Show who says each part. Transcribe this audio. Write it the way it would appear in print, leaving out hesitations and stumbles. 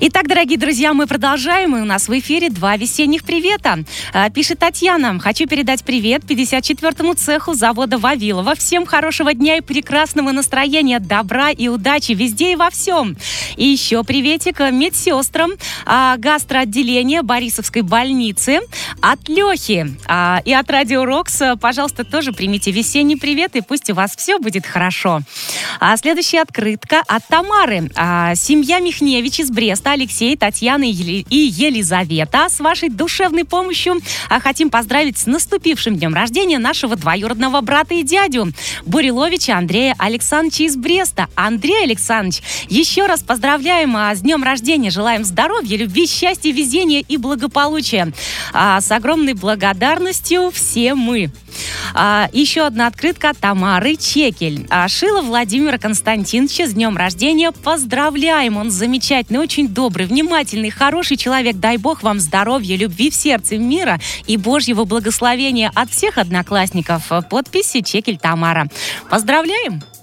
Speaker 1: Итак, дорогие друзья, мы продолжаем, и у нас в эфире 2 весенних привета. Пишет Татьяна: хочу передать привет 54-му цеху завода Вавилова. Всем хорошего дня и прекрасного настроения, добра и удачи везде и во всем. И еще приветик медсестрам гастроотделения Борисовской больницы от Лехи. И от Радио Рокс, пожалуйста, тоже примите весенний привет, и пусть у вас все будет хорошо. Следующая открытка от Тамары. Семья Михневич из Бреста, Алексей, Татьяна и Елизавета. С вашей душевной помощью хотим поздравить с наступившим днем рождения нашего двоюродного брата и дядю Буриловича Андрея Александровича из Бреста. Андрей Александрович, еще раз поздравляем с днем рождения. Желаем здоровья, любви, счастья, везения и благополучия. С огромной благодарностью все мы. Еще одна открытка от Тамары Чекель. Шила Владимира Константиновича с днем рождения. Поздравляем! Он замечательный, очень добрый, внимательный, хороший человек. Дай Бог вам здоровья, любви в сердце, мира и Божьего благословения от всех одноклассников. Подпись Чекель Тамара. Поздравляем!